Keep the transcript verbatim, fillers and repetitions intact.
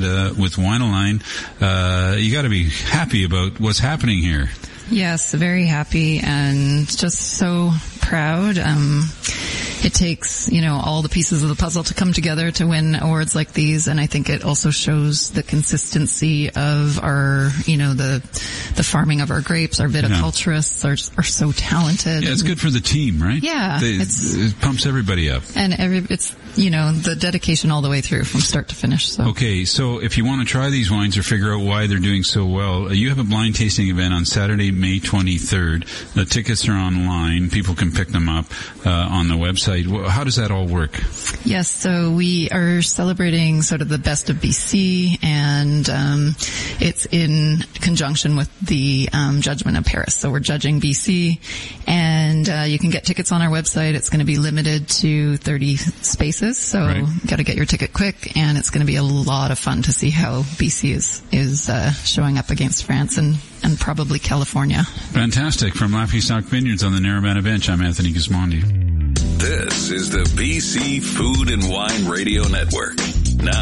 uh, with Wine-A-Line. Uh, you got to be happy about what's happening here. Yes, very happy and just so proud. Um, it takes, you know, all the pieces of the puzzle to come together to win awards like these, and I think it also shows the consistency of our, you know, the the farming of our grapes. Our viticulturists yeah. are are so talented. Yeah, it's good for the team, right? Yeah, they, it's, it pumps everybody up, and every it's you know the dedication all the way through from start to finish. So okay, so if you want to try these wines or figure out why they're doing so well, you have a blind tasting event on Saturday, May twenty-third. The tickets are online; people can pick them up uh, on the website. How does that all work? Yes, so we are celebrating sort of the best of B C, and um, it's in conjunction with the um, Judgment of Paris. So we're judging B C, and uh, you can get tickets on our website. It's going to be limited to thirty spaces, so right. got to get your ticket quick, and it's going to be a lot of fun to see how B C is is uh, showing up against France and and probably California. Fantastic. From Laffey Stock Vineyards on the Narrabana Bench, I'm Anthony Gismondi. This is the B C Food and Wine Radio Network.